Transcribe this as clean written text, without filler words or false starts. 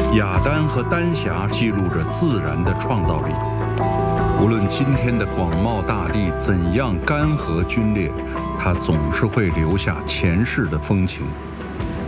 雅丹和丹霞记录着自然的创造力。无论今天的广袤大地怎样干涸皲裂，它总是会留下前世的风情。